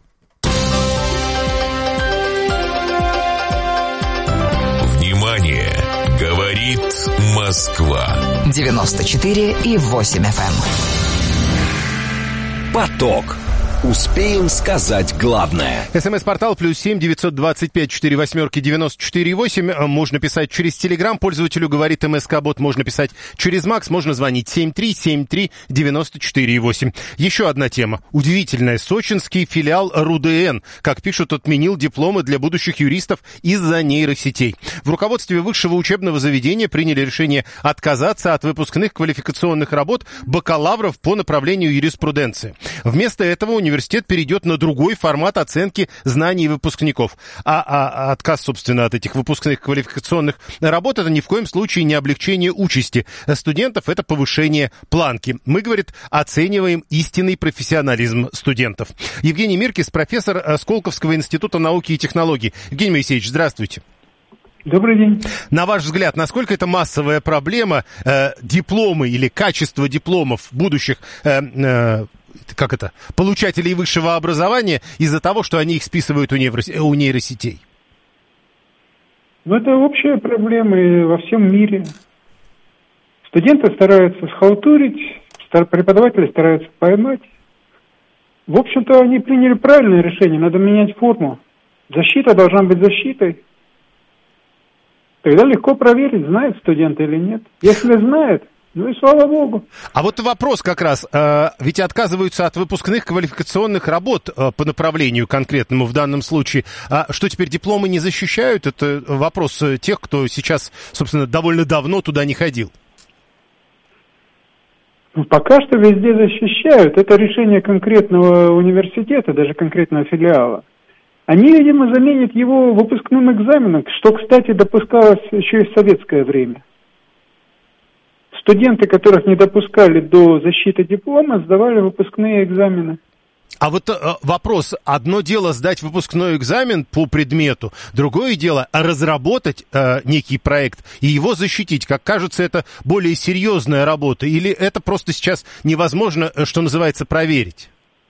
Внимание! Говорит Москва. девяносто четыре и восемь эф эм. Поток. Успеем сказать главное. СМС-портал плюс семь девятьсот двадцать пять четыре восьмерки девяносто четыре восемь. Можно писать через Телеграм. Пользователю говорит МСК-бот. Можно писать через Макс. Можно звонить семь три семь три девяносто четыре восемь. Еще одна тема. Удивительная. Сочинский филиал РУДН, как пишут, отменил дипломы для будущих юристов из-за нейросетей. В руководстве высшего учебного заведения приняли решение отказаться от выпускных квалификационных работ бакалавров по направлению юриспруденции. Вместо этого университет Университет перейдет на другой формат оценки знаний выпускников. А, а отказ, собственно, от этих выпускных квалификационных работ — это ни в коем случае не облегчение участи студентов, это повышение планки. Мы, говорит, оцениваем истинный профессионализм студентов. Евгений Миркис, профессор Сколковского института науки и технологий. Евгений Моисеевич, здравствуйте. Добрый день. На ваш взгляд, насколько это массовая проблема, э, дипломы или качество дипломов будущих э, э, как это, получателей высшего образования из-за того, что они их списывают у, нейрос... у нейросетей? Ну, это общая проблема и во всем мире. Студенты стараются схалтурить, преподаватели стараются поймать. В общем-то, они приняли правильное решение, надо менять форму. Защита должна быть защитой. Тогда легко проверить, знает студент или нет. Если знает, ну и слава богу. А вот вопрос как раз, э, ведь отказываются от выпускных квалификационных работ э, по направлению конкретному в данном случае. А что теперь дипломы не защищают? Это вопрос тех, кто сейчас, собственно, довольно давно туда не ходил. Ну, пока что везде защищают. Это решение конкретного университета, даже конкретного филиала. Они, видимо, заменят его выпускным экзаменом, что, кстати, допускалось еще и в советское время. Студенты, которых не допускали до защиты диплома, сдавали выпускные экзамены. А вот э, вопрос. Одно дело сдать выпускной экзамен по предмету, другое дело разработать э, некий проект и его защитить. Как кажется, это более серьезная работа. Или это просто сейчас невозможно, что называется, проверить?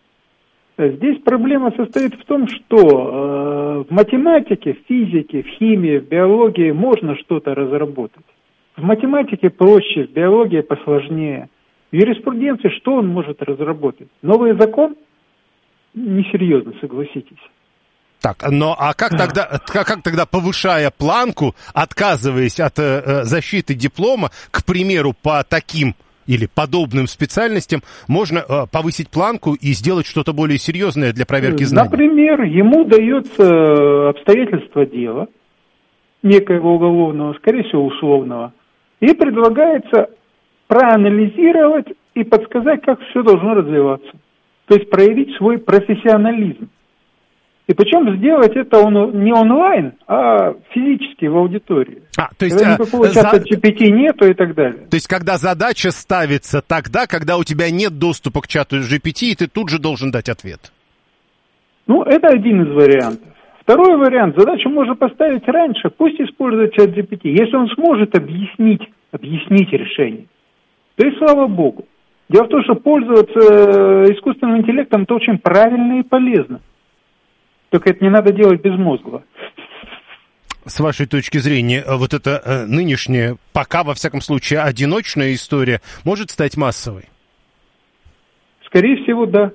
Здесь проблема состоит в том, что э, в математике, в физике, в химии, в биологии можно что-то разработать. В математике проще, в биологии посложнее. В юриспруденции что он может разработать? Новый закон? Несерьезно, согласитесь. Так, но а как тогда, как, как тогда, повышая планку, отказываясь от э, защиты диплома, к примеру, по таким или подобным специальностям, можно э, повысить планку и сделать что-то более серьезное для проверки знаний? Например, ему дается обстоятельства дела, некоего уголовного, скорее всего, условного, и предлагается проанализировать и подсказать, как все должно развиваться. То есть проявить свой профессионализм. И причем сделать это он, не онлайн, а физически в аудитории. А, то есть когда никакого а, чата за... джи пи ти нету и так далее. То есть когда задача ставится тогда, когда у тебя нет доступа к чату джи пи ти, и ты тут же должен дать ответ. Ну, это один из вариантов. Второй вариант. Задачу можно поставить раньше, пусть использует чат джи пи ти. Если он сможет объяснить, объяснить решение, то и слава богу. Дело в том, что пользоваться искусственным интеллектом это очень правильно и полезно. Только это не надо делать безмозгло. С вашей точки зрения, вот эта э, нынешняя, пока, во всяком случае, одиночная история может стать массовой? Скорее всего, да.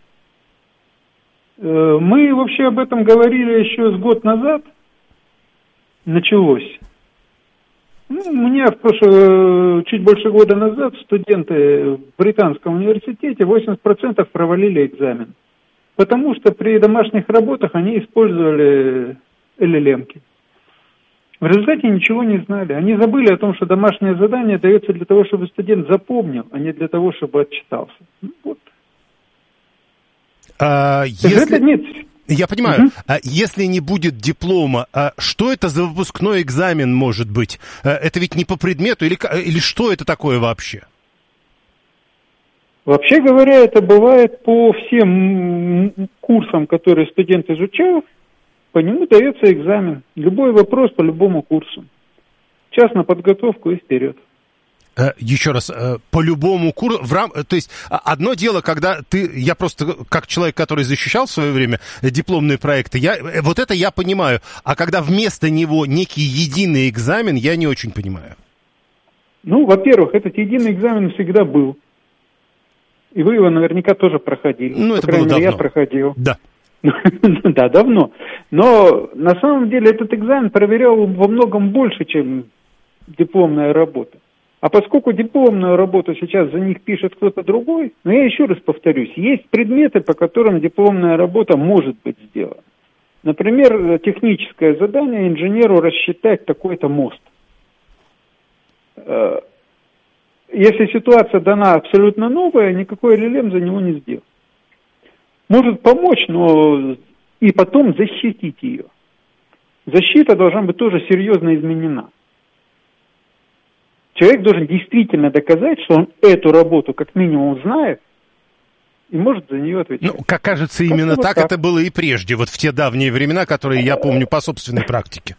Э, мы вообще об этом говорили еще с год назад. Началось. Ну, у меня в прошлом, чуть больше года назад студенты в британском университете восемьдесят процентов провалили экзамен. Потому что при домашних работах они использовали эл эл эм-ки. В результате ничего не знали. Они забыли о том, что домашнее задание дается для того, чтобы студент запомнил, а не для того, чтобы отчитался. Ну, вот. А, если... Это нет. Я понимаю. Угу. А если не будет диплома, а что это за выпускной экзамен может быть? Это ведь не по предмету или, или что это такое вообще? Вообще говоря, это бывает по всем курсам, которые студент изучал, по нему дается экзамен. Любой вопрос по любому курсу. Час на подготовку и вперед. Еще раз, по любому курсу, в рам... то есть одно дело, когда ты, я просто как человек, который защищал в свое время дипломные проекты, я, вот это я понимаю, а когда вместо него некий единый экзамен, я не очень понимаю. Ну, во-первых, этот единый экзамен всегда был, и вы его наверняка тоже проходили. Ну, это по крайней было мере, давно. Я проходил. Да. Да, давно. Но на самом деле этот экзамен проверял во многом больше, чем дипломная работа. А поскольку дипломную работу сейчас за них пишет кто-то другой, но я еще раз повторюсь, есть предметы, по которым дипломная работа может быть сделана. Например, техническое задание инженеру рассчитать такой-то мост. Если ситуация дана абсолютно новая, никакой эл эл эм за него не сделал. Может помочь, но и потом защитить ее. Защита должна быть тоже серьезно изменена. Человек должен действительно доказать, что он эту работу как минимум знает и может за нее отвечать. Ну, как кажется, именно так, так это было и прежде, вот в те давние времена, которые я помню по собственной практике.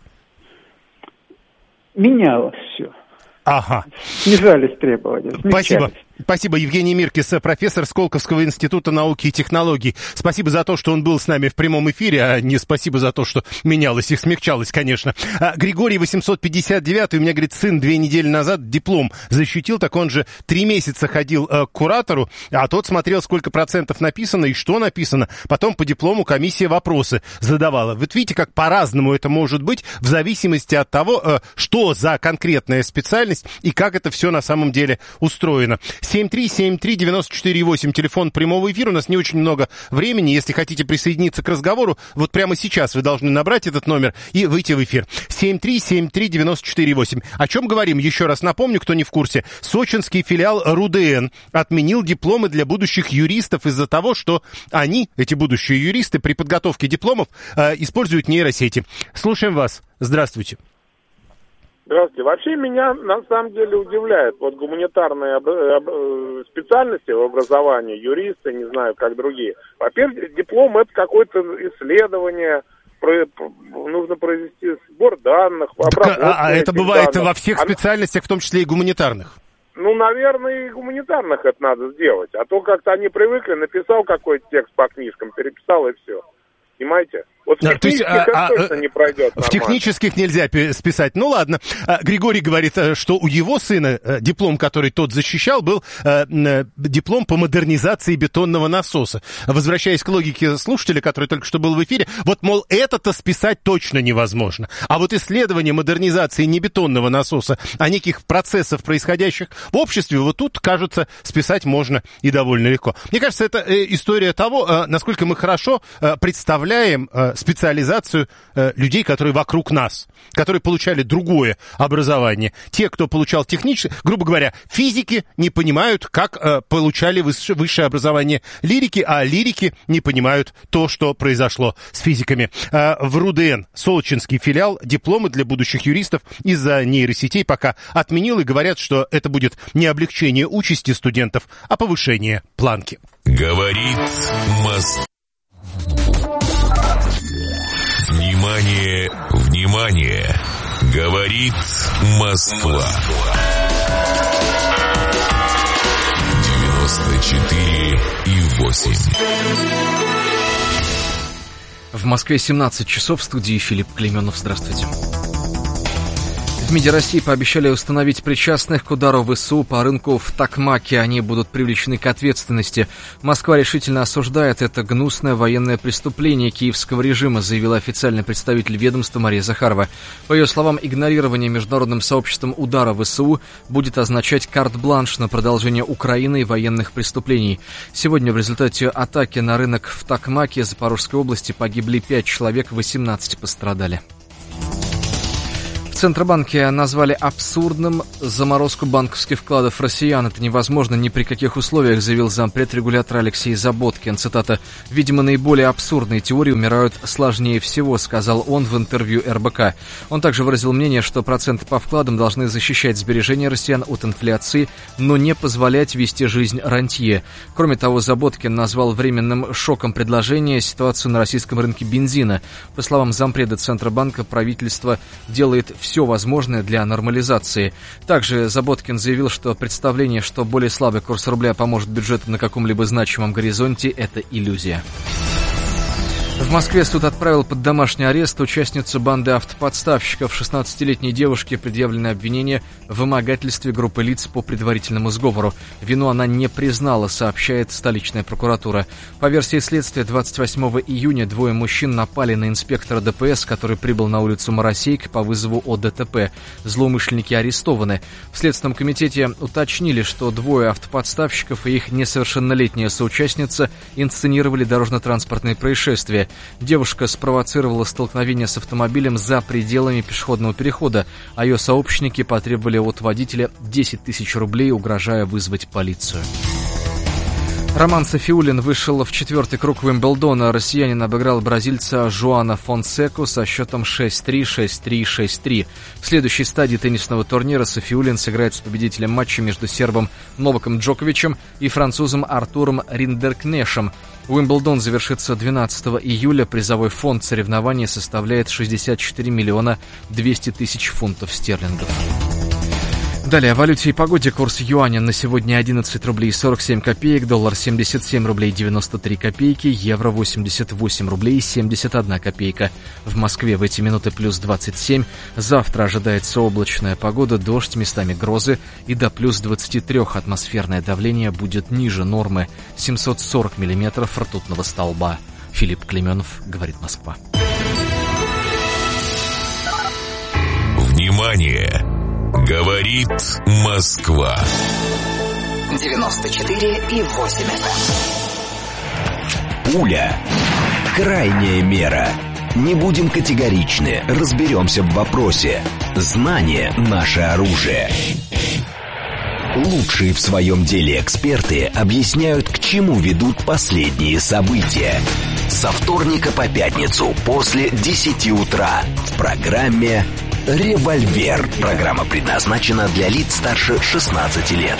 Менялось все. Ага. Снижались требования. Спасибо. Спасибо, Евгений Миркис, профессор Сколковского института науки и технологий. Спасибо за то, что он был с нами в прямом эфире, а не спасибо за то, что менялось и смягчалось, конечно. А, Григорий восемьсот пятьдесят девять, у меня, говорит, сын две недели назад диплом защитил, так он же три месяца ходил э, к куратору, а тот смотрел, сколько процентов написано и что написано. Потом по диплому комиссия вопросы задавала. Вот видите, как по-разному это может быть в зависимости от того, э, что за конкретная специальность и как это все на самом деле устроено. семь три семь три девять четыре восемь, телефон прямого эфира. У нас не очень много времени. Если хотите присоединиться к разговору, вот прямо сейчас вы должны набрать этот номер и выйти в эфир. семь три семь три девять четыре восемь. О чем говорим? Еще раз напомню, кто не в курсе. Сочинский филиал РУДН отменил дипломы для будущих юристов из-за того, что они, эти будущие юристы, при подготовке дипломов э, используют нейросети. Слушаем вас. Здравствуйте. Здравствуйте. Вообще меня на самом деле удивляет вот гуманитарные об... Об... специальности в образовании, юристы, не знаю, как другие. Во-первых, диплом — это какое-то исследование, про... нужно произвести сбор данных, обработку. А, а это бывает данных. Во всех специальностях, в том числе и гуманитарных? Ну, наверное, и гуманитарных это надо сделать. А то как-то они привыкли, написал какой-то текст по книжкам, переписал и все. Понимаете? Вот в да, технических есть, это а, точно а, не пройдет В нормально. технических нельзя списать. Ну ладно. Григорий говорит, что у его сына диплом, который тот защищал, был диплом по модернизации бетонного насоса. Возвращаясь к логике слушателя, который только что был в эфире, вот, мол, это-то списать точно невозможно. А вот исследование модернизации не бетонного насоса, а неких процессов, происходящих в обществе, вот тут, кажется, списать можно и довольно легко. Мне кажется, это история того, насколько мы хорошо представляем специализацию э, людей, которые вокруг нас, которые получали другое образование. Те, кто получал техническое, грубо говоря, физики не понимают, как э, получали высшее, высшее образование лирики, а лирики не понимают то, что произошло с физиками. Э, в РУДН, Сочинский филиал, дипломы для будущих юристов из-за нейросетей пока отменил, и говорят, что это будет не облегчение участи студентов, а повышение планки. Говорит Москва. Внимание, внимание! Говорит Москва. девяносто четыре и восемь. В Москве семнадцать часов, в студии Филипп Клейменов. Здравствуйте. В МИДе России пообещали установить причастных к удару ВСУ по рынку в Токмаке. Они будут привлечены к ответственности. Москва решительно осуждает это гнусное военное преступление киевского режима, заявила официальный представитель ведомства Мария Захарова. По ее словам, игнорирование международным сообществом удара ВСУ будет означать карт-бланш на продолжение Украины и военных преступлений. Сегодня в результате атаки на рынок в Токмаке Запорожской области погибли пять человек, восемнадцать пострадали. В Центробанке назвали абсурдным заморозку банковских вкладов россиян. Это невозможно ни при каких условиях, заявил зампред регулятора Алексей Заботкин. Цитата: «Видимо, наиболее абсурдные теории умирают сложнее всего», сказал он в интервью эр бэ ка. Он также выразил мнение, что проценты по вкладам должны защищать сбережения россиян от инфляции, но не позволять вести жизнь рантье. Кроме того, Заботкин назвал временным шоком предложения ситуацию на российском рынке бензина. По словам зампреда Центробанка, правительство делает все все возможное для нормализации. Также Заботкин заявил, что представление, что более слабый курс рубля поможет бюджету на каком-либо значимом горизонте, это иллюзия. В Москве суд отправил под домашний арест участницу банды автоподставщиков. шестнадцатилетней девушке предъявлены обвинения в вымогательстве группы лиц по предварительному сговору. Вину она не признала, сообщает столичная прокуратура. По версии следствия, двадцать восьмого июня двое мужчин напали на инспектора дэ пэ эс, который прибыл на улицу Моросейк по вызову о дэ тэ пэ. Злоумышленники арестованы. В Следственном комитете уточнили, что двое автоподставщиков и их несовершеннолетняя соучастница инсценировали дорожно-транспортные происшествия. Девушка спровоцировала столкновение с автомобилем за пределами пешеходного перехода, а ее сообщники потребовали от водителя десять тысяч рублей, угрожая вызвать полицию. Роман Софиуллин вышел в четвертый круг Уимблдона. Россиянин обыграл бразильца Жоана Фонсеку со счетом шесть три, шесть три, шесть три. В следующей стадии теннисного турнира Софиуллин сыграет с победителем матча между сербом Новаком Джоковичем и французом Артуром Риндеркнешем. Уимблдон завершится двенадцатого июля. Призовой фонд соревнований составляет шестьдесят четыре миллиона двести тысяч фунтов стерлингов. Далее о валюте и погоде. Курс юаня на сегодня одиннадцать рублей сорок семь копеек, доллар семьдесят семь рублей девяносто три копейки, евро восемьдесят восемь рублей семьдесят одна копейка. В Москве в эти минуты плюс двадцать семь. Завтра ожидается облачная погода, дождь, местами грозы, и до плюс двадцать три атмосферное давление будет ниже нормы семьсот сорок миллиметров ртутного столба. Филипп Клеменов, говорит Москва. Внимание! Говорит Москва. девяносто четыре и восемь эф эм. Пуля. Крайняя мера. Не будем категоричны, разберемся в вопросе. Знание – наше оружие. Лучшие в своем деле эксперты объясняют, к чему ведут последние события. Со вторника по пятницу после десяти утра в программе «Револьвер». Программа предназначена для лиц старше шестнадцати лет.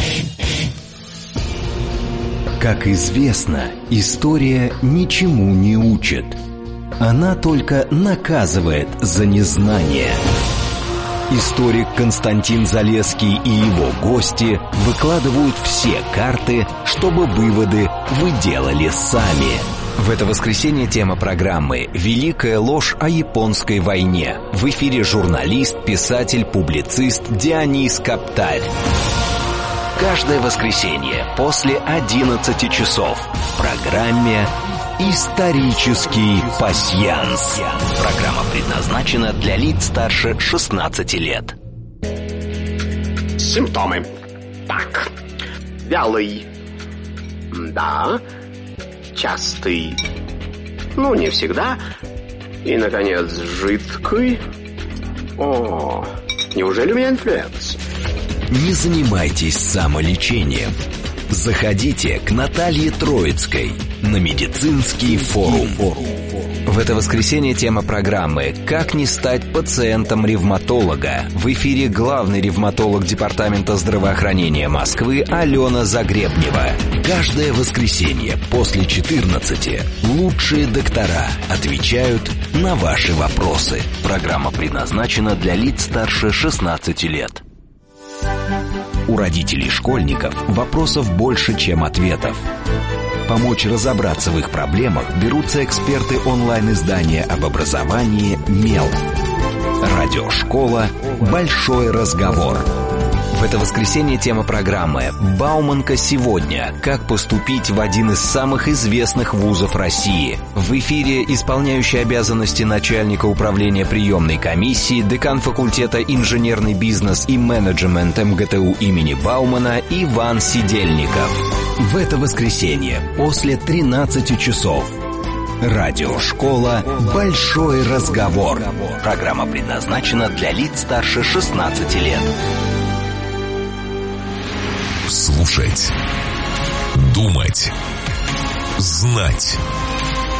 Как известно, история ничему не учит. Она только наказывает за незнание. Историк Константин Залесский и его гости выкладывают все карты, чтобы выводы вы делали сами. В это воскресенье тема программы «Великая ложь о японской войне». В эфире журналист, писатель, публицист Дионис Каптарь. Каждое воскресенье после одиннадцати часов в программе «Исторический пасьянс». Программа предназначена для лиц старше шестнадцати лет. Симптомы. Так. Вялый. Да. Частый. Ну, не всегда. И, наконец, жидкий. О, неужели у меня инфлюенс? Не занимайтесь самолечением. Заходите к Наталье Троицкой на медицинский форум. В это воскресенье тема программы «Как не стать пациентом ревматолога». В эфире главный ревматолог Департамента здравоохранения Москвы Алена Загребнева. Каждое воскресенье после четырнадцати лучшие доктора отвечают на ваши вопросы. Программа предназначена для лиц старше шестнадцати лет. У родителей школьников вопросов больше, чем ответов. Помочь разобраться в их проблемах берутся эксперты онлайн-издания об образовании «Мел». Радиошкола «Большой разговор». В это воскресенье тема программы «Бауманка сегодня. Как поступить в один из самых известных вузов России». В эфире исполняющий обязанности начальника управления приемной комиссии, декан факультета инженерный бизнес и менеджмент эм гэ тэ у имени Баумана Иван Сидельников. В это воскресенье после тринадцати часов. Радиошкола «Большой разговор». Программа предназначена для лиц старше шестнадцати лет. Слушать, думать, знать.